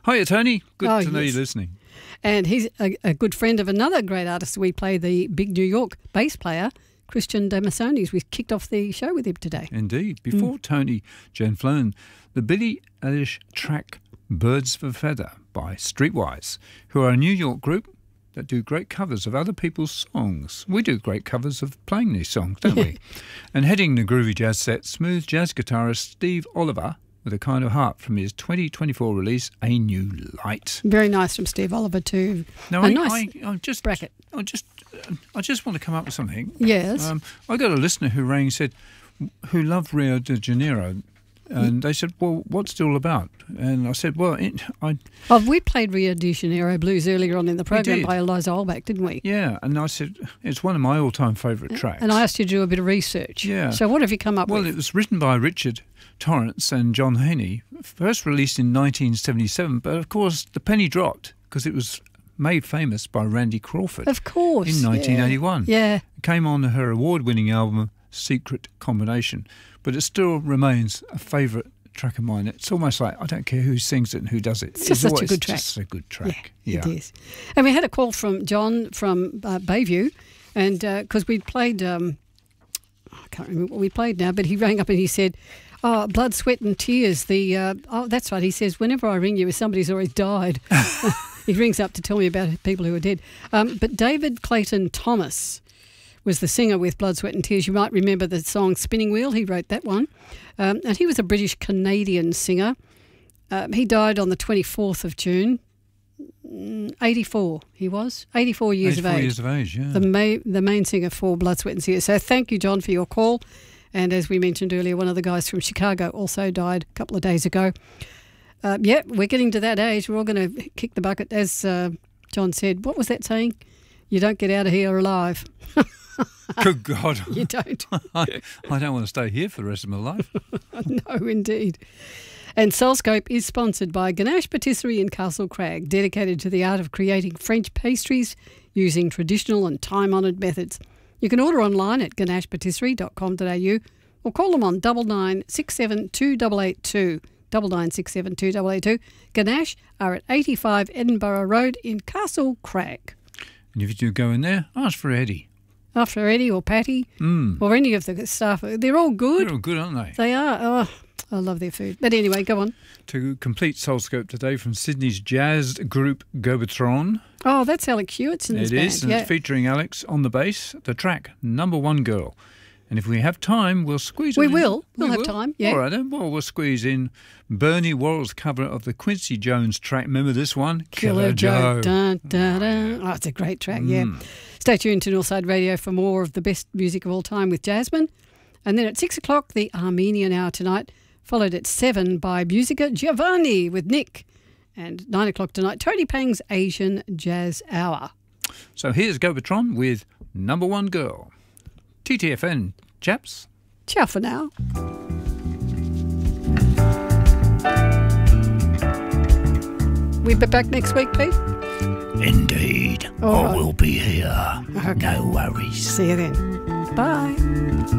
Hiya, Tony. Good Oh, to know yes. you're listening. And he's a good friend of another great artist we play, the big New York bass player, Christian Damasonis. We kicked off the show with him today. Indeed. Before Tony Genflone, the Billie Eilish track Birds of a Feather by Streetwise, who are a New York group that do great covers of other people's songs. We do great covers of playing these songs, don't we? And heading the groovy jazz set, smooth jazz guitarist Steve Oliver with a Kind of Heart from his 2024 release, A New Light. Very nice from Steve Oliver too. Now, nice I just bracket. I just want to come up with something. Yes. I got a listener who rang and said, who loved Rio de Janeiro, and they said, well, what's it all about? And I said, well, We played Rio de Janeiro Blues earlier on in the program did. by Eliza Olbach, didn't we? yeah, and I said, it's one of my all-time favourite tracks. And I asked you to do a bit of research. Yeah. So what have you come up Well, with? it was written by Richard Torrance and John Haney, first released in 1977, but of course the penny dropped because it was made famous by Randy Crawford Of course. in 1981. Yeah. It came on her award-winning album Secret Combination, but it still remains a favourite track of mine. It's almost like I don't care who sings it and who does it. It's just such a good track. Just a good track. It is. And we had a call from John from Bayview, and because we played, I can't remember what we played now, but he rang up and he said, oh, Blood, Sweat and Tears. That's right. He says, whenever I ring you, if somebody's already died. He rings up to tell me about people who are dead. But David Clayton Thomas was the singer with Blood, Sweat and Tears. You might remember the song Spinning Wheel. He wrote that one. And he was a British-Canadian singer. He died on the 24th of June. 84 he was. 84 years of age. 84 years of age, yeah. The main singer for Blood, Sweat and Tears. So thank you, John, for your call. And as we mentioned earlier, one of the guys from Chicago also died a couple of days ago. We're getting to that age. We're all going to kick the bucket. As John said, what was that saying? You don't get out of here alive. Good God. You don't. I don't want to stay here for the rest of my life. No, indeed. And Soulscope is sponsored by Ganache Patisserie in Castle Crag, dedicated to the art of creating French pastries using traditional and time-honoured methods. You can order online at ganachepatisserie.com.au or call them on 9967 2882. 9967 2882. Ganache are at 85 Edinburgh Road in Castle Crag. And if you do go in there, ask for Eddie. After Eddie or Patty or any of the staff, they're all good. They're all good, aren't they? They are. Oh, I love their food. But anyway, go on. To complete Soulscope today from Sydney's jazz group Gobetron. Oh, that's Alex Hewittson's It band. is, and it's featuring Alex on the bass, the track Number One Girl. And if we have time, we'll squeeze it in. We'll have time, yeah. All right, then. Well, we'll squeeze in Bernie Worrell's cover of the Quincy Jones track. Remember this one? Killer Joe. Dun, dun, dun. Oh, it's a great track, yeah. Stay tuned to Northside Radio for more of the best music of all time with Jasmine. And then at 6 o'clock, the Armenian Hour tonight, followed at 7 by Musica Giovanni with Nick. And 9 o'clock tonight, Tony Pang's Asian Jazz Hour. So here's Gobetron with Number One Girl. TTFN, chaps. Ciao for now. We'll be back next week, Pete. Indeed. All I right. will be here. Okay. No worries. See you then. Bye.